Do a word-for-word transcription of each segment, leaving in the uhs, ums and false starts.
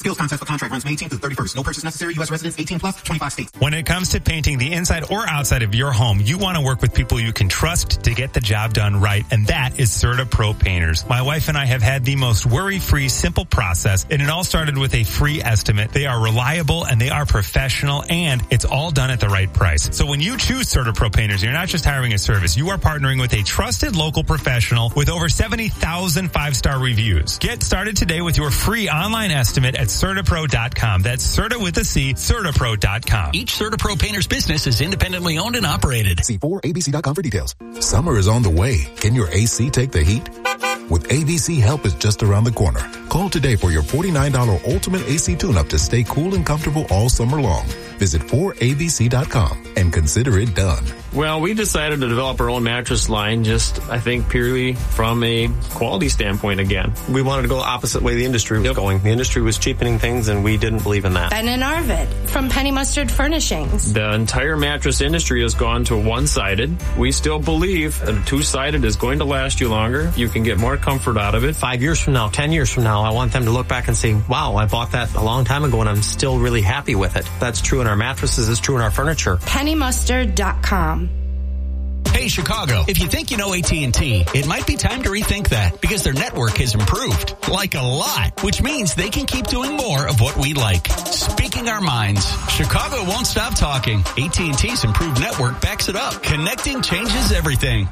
Skills contest for contract runs May eighteenth through thirty-first. No purchase necessary. U S residents eighteen plus, twenty-five states. When it comes to painting the inside or outside of your home, you want to work with people you can trust to get the job done right, and that is CertaPro Painters. My wife and I have had the most worry-free, simple process, and it all started with a free estimate. They are reliable and they are professional, and it's all done at the right price. So when you choose CertaPro Painters, you're not just hiring a service. You are partnering with a trusted local professional with over seventy thousand five-star reviews. Get started today with your free online estimate at Certapro dot com. That's Certa with a C, Certapro dot com. Each CertaPro Painters business is independently owned and operated. See four A B C dot com for details. Summer is on the way. Can your A C take the heat? With A B C, help is just around the corner. Call today for your forty-nine dollars Ultimate A C Tune-Up to stay cool and comfortable all summer long. Visit four A B C dot com and consider it done. Well, we decided to develop our own mattress line just, I think, purely from a quality standpoint again. We wanted to go the opposite way the industry was yep. going. The industry was cheapening things, and we didn't believe in that. Ben and Arvid from Penny Mustard Furnishings. The entire mattress industry has gone to one-sided. We still believe that a two-sided is going to last you longer. You can get more comfort out of it. Five years from now, ten years from now, I want them to look back and say, wow, I bought that a long time ago, and I'm still really happy with it. That's true in our mattresses. It's true in our furniture. Penny Mustard dot com. Hey, Chicago, if you think you know A T and T, it might be time to rethink that because their network has improved, like a lot, which means they can keep doing more of what we like. Speaking our minds, Chicago won't stop talking. A T and T's improved network backs it up. Connecting changes everything.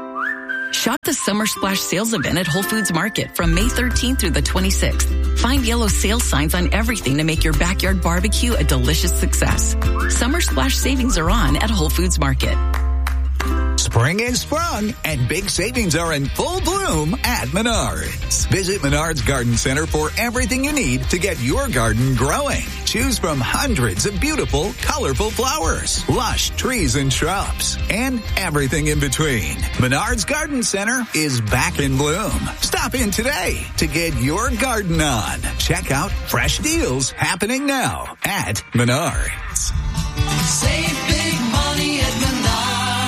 Shop the Summer Splash sales event at Whole Foods Market from May thirteenth through the twenty-sixth. Find yellow sales signs on everything to make your backyard barbecue a delicious success. Summer Splash savings are on at Whole Foods Market. Spring is sprung, and big savings are in full bloom at Menards. Visit Menards Garden Center for everything you need to get your garden growing. Choose from hundreds of beautiful, colorful flowers, lush trees and shrubs, and everything in between. Menards Garden Center is back in bloom. Stop in today to get your garden on. Check out fresh deals happening now at Menards. Save big money at Menards.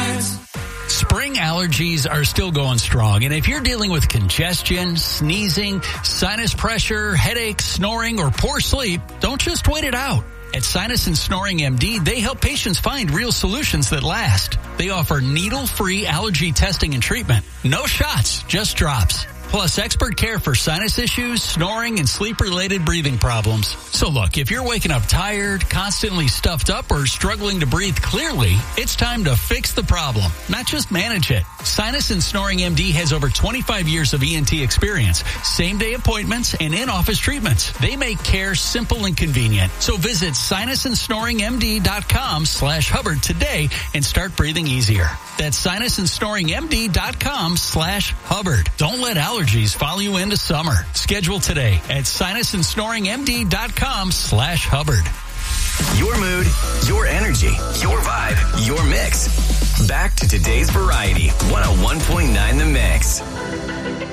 Spring allergies are still going strong, and if you're dealing with congestion, sneezing, sinus pressure, headaches, snoring, or poor sleep, don't just wait it out. At Sinus and Snoring M D, they help patients find real solutions that last. They offer needle-free allergy testing and treatment. No shots, just drops. Plus expert care for sinus issues, snoring, and sleep-related breathing problems. So look, if you're waking up tired, constantly stuffed up, or struggling to breathe clearly, it's time to fix the problem, not just manage it. Sinus and Snoring M D has over twenty-five years of E N T experience, same-day appointments, and in-office treatments. They make care simple and convenient. So visit sinus and snoring M D dot com slash Hubbard today and start breathing easier. That's sinus and snoring M D dot com slash Hubbard. Don't let allergies follow you into summer. Schedule today at sinus and snoring M D dot com slash Hubbard. Your mood, your energy, your vibe, your mix. Back to today's variety. one oh one point nine The Mix.